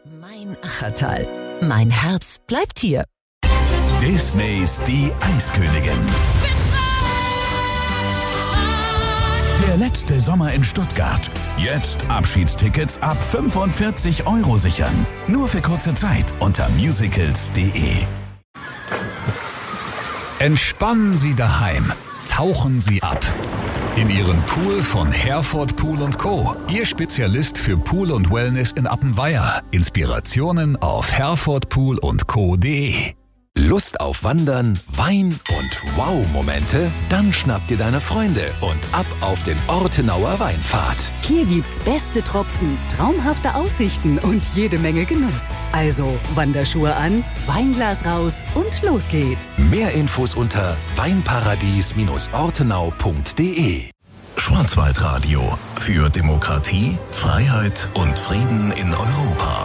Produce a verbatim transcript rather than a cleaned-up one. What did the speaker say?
Mein Achtertal. Mein Herz bleibt hier. Disneys Die Eiskönigin. Der letzte Sommer in Stuttgart. Jetzt Abschiedstickets ab fünfundvierzig Euro sichern. Nur für kurze Zeit unter musicals punkt de. Entspannen Sie daheim. Tauchen Sie ab. In Ihren Pool von Herford Pool und Co. Ihr Spezialist für Pool und Wellness in Appenweier. Inspirationen auf herford pool und co punkt de. Lust auf Wandern, Wein und Wow-Momente? Dann schnapp dir deine Freunde und ab auf den Ortenauer Weinpfad. Hier gibt's beste Tropfen, traumhafte Aussichten und jede Menge Genuss. Also Wanderschuhe an, Weinglas raus und los geht's. Mehr Infos unter weinparadies ortenau punkt de. Schwarzwaldradio für Demokratie, Freiheit und Frieden in Europa.